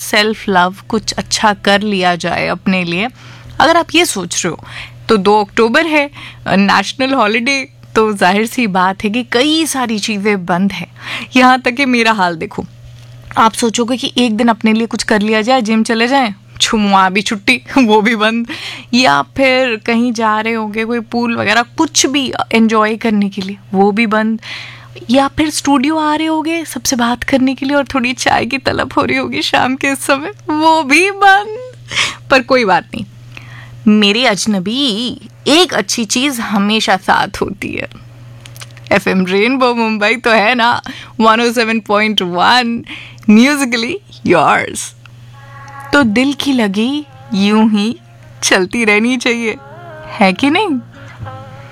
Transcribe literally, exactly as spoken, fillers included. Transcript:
Self love, कुछ अच्छा कर लिया जाए अपने लिए। अगर आप ये सोच रहे हो तो दो अक्टूबर है, नेशनल हॉलिडे, तो जाहिर सी बात है कि कई सारी चीज़ें बंद हैं। यहाँ तक कि मेरा हाल देखो, आप सोचोगे कि एक दिन अपने लिए कुछ कर लिया जाए, जिम चले जाएं, छुआ भी छुट्टी वो भी बंद, या फिर कहीं जा रहे होंगे कोई पूल वगैरह कुछ भी एंजॉय करने के लिए, वो भी बंद, या फिर स्टूडियो आ रहे होगे सबसे बात करने के लिए और थोड़ी चाय की तलब हो रही होगी शाम के इस समय, वो भी बंद। पर कोई बात नहीं मेरी अजनबी, एक अच्छी चीज़ हमेशा साथ होती है। एफ एम रेनबो मुंबई तो है ना, one O seven point one, Musically yours. तो दिल की लगी यूं ही चलती रहनी चाहिए, है कि नहीं?